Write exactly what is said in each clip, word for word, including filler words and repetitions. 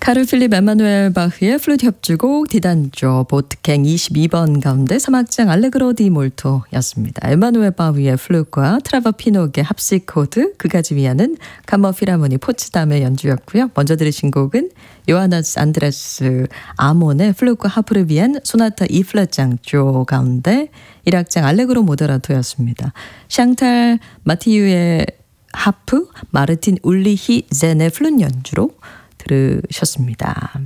카를 필립 에마누엘 바흐의 플루트 협주곡 디단조 보트갱 이십이 번 가운데 삼 악장 알레그로 디 몰토였습니다. 에마누엘 바흐의 플루트과 트라버 피녹의 합식 코드, 그가지 위하는 카머 필하모니 포츠담의 연주였고요. 먼저 들으신 곡은 요하나스 안드레스 아몬의 플루트과 하프를 위한 소나타 이 플랫 장조 가운데 일 악장 알레그로 모데라토였습니다. 샹탈 마티유의 하프, 마르틴 울리히 젠의 플룻 연주로 들으셨습니다.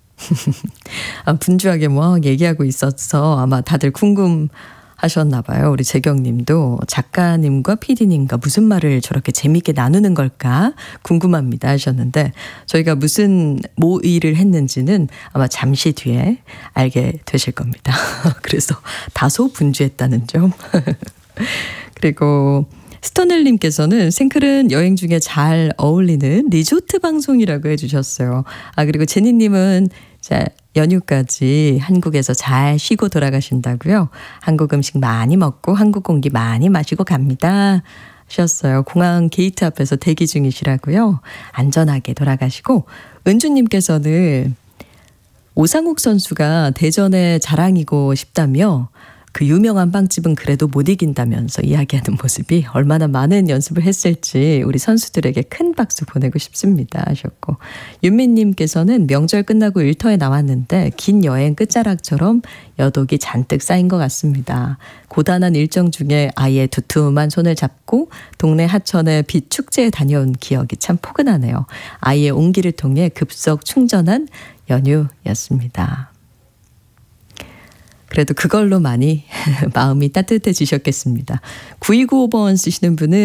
분주하게 뭐 얘기하고 있어서 아마 다들 궁금하셨나 봐요. 우리 재경님도 작가님과 피디님과 무슨 말을 저렇게 재미있게 나누는 걸까 궁금합니다 하셨는데, 저희가 무슨 모의를 했는지는 아마 잠시 뒤에 알게 되실 겁니다. 그래서 다소 분주했다는 점. 그리고 스터넬님께서는 생클은 여행 중에 잘 어울리는 리조트 방송이라고 해주셨어요. 아, 그리고 제니님은 자, 연휴까지 한국에서 잘 쉬고 돌아가신다고요. 한국 음식 많이 먹고 한국 공기 많이 마시고 갑니다 하셨어요. 공항 게이트 앞에서 대기 중이시라고요. 안전하게 돌아가시고, 은주님께서는 오상욱 선수가 대전의 자랑이고 싶다며 그 유명한 빵집은 그래도 못 이긴다면서 이야기하는 모습이 얼마나 많은 연습을 했을지 우리 선수들에게 큰 박수 보내고 싶습니다 하셨고, 윤민님께서는 명절 끝나고 일터에 나왔는데 긴 여행 끝자락처럼 여독이 잔뜩 쌓인 것 같습니다. 고단한 일정 중에 아이의 두툼한 손을 잡고 동네 하천의 빛 축제에 다녀온 기억이 참 포근하네요. 아이의 온기를 통해 급속 충전한 연휴였습니다. 그래도 그걸로 많이 마음이 따뜻해지셨겠습니다. 구이구오 번 쓰시는 분은